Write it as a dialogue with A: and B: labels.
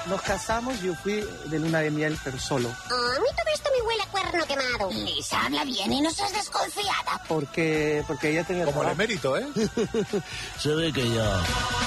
A: nos casamos, yo fui de luna de miel, pero solo.
B: A mí todo esto me huele a cuerno quemado. Lisa, habla bien y no seas desconfiada.
A: Porque ella tenía
C: Como el
A: trabajo.
C: emérito, ¿eh?
D: Se ve que ya...